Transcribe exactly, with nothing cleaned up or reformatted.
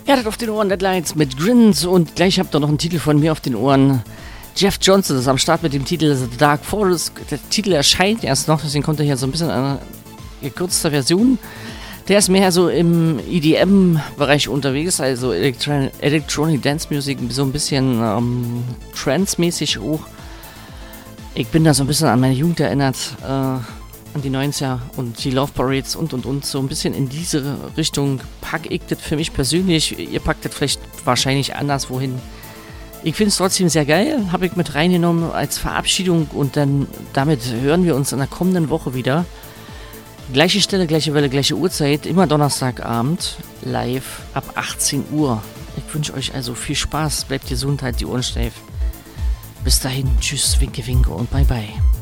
Ihr hattet auf den Ohren Deadlights mit Grins und gleich habt ihr noch einen Titel von mir auf den Ohren. Jeff Johnson ist am Start mit dem Titel The Dark Forest. Der Titel erscheint erst noch, deswegen kommt er hier so ein bisschen in einer gekürzter Version. Der ist mehr so im E D M-Bereich unterwegs, also Elektro- Electronic Dance Music, so ein bisschen ähm, Trance-mäßig hoch. Ich bin da so ein bisschen an meine Jugend erinnert, äh, an die neunziger und die Love Parades und und und. So ein bisschen in diese Richtung pack ich das für mich persönlich. Ihr packt das vielleicht wahrscheinlich anders wohin. Ich finde es trotzdem sehr geil, habe ich mit reingenommen als Verabschiedung und dann damit hören wir uns in der kommenden Woche wieder. Gleiche Stelle, gleiche Welle, gleiche Uhrzeit, immer Donnerstagabend, live ab achtzehn Uhr. Ich wünsche euch also viel Spaß, bleibt gesund, halt die Ohren steif. Bis dahin, tschüss, winke, winke und bye bye.